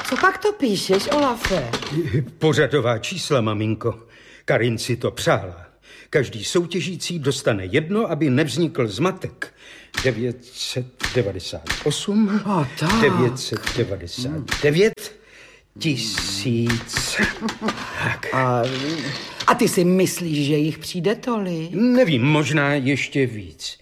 Co pak to píšeš, Olafe? Pořadová čísla, maminko. Karin si to přála. Každý soutěžící dostane jedno, aby nevznikl zmatek. 998, 999, 1000. Tak. A ty si myslíš, že jich přijde tolik? Nevím, možná ještě víc.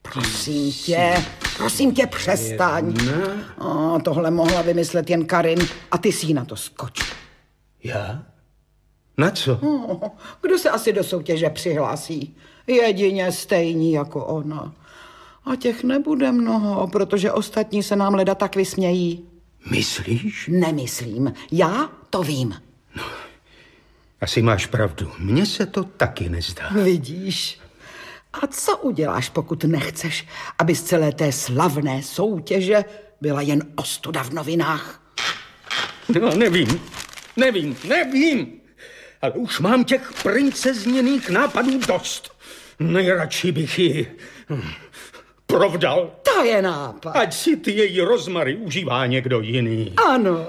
Prosím tě, přestaň. Tohle mohla vymyslet jen Karin a ty si na to skoč. Já? Na co? Kdo se asi do soutěže přihlásí? Jedině stejní jako ona. A těch nebude mnoho, protože ostatní se nám leda tak vysmějí. Myslíš? Nemyslím. Já to vím. No, asi máš pravdu. Mně se to taky nezdá. Vidíš? A co uděláš, pokud nechceš, aby z celé té slavné soutěže byla jen ostuda v novinách? No, nevím. Ale už mám těch princezněných nápadů dost. Nejradši bych ji provdal. To je nápad. Ať si ty její rozmary užívá někdo jiný. Ano,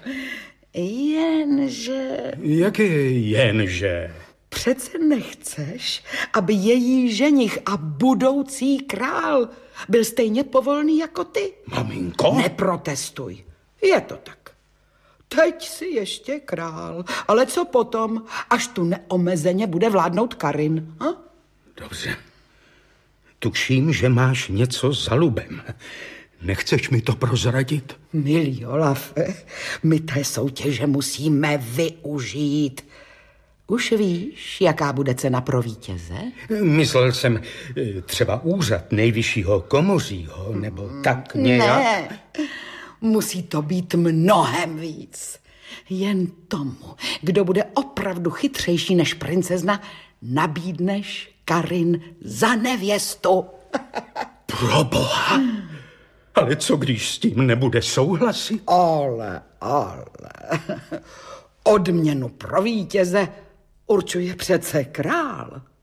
jenže... Jak je jenže? Přece nechceš, aby její ženich a budoucí král byl stejně povolný jako ty? Maminko? Neprotestuj. Je to tak. Teď si ještě král, ale co potom, až tu neomezeně bude vládnout Karin? Ha? Dobře. Tuším, že máš něco za lubem. Nechceš mi to prozradit? Milý Olafe, my té soutěže musíme využít. Už víš, jaká bude cena pro vítěze? Myslel jsem třeba úřad nejvyššího komořího, nebo tak nějak. Ne, musí to být mnohem víc. Jen tomu, kdo bude opravdu chytřejší než princezna, nabídneš Karin za nevěstu. Proboha! Ale co, když s tím nebude souhlasit? Ale. Odměnu pro vítěze určuje přece král.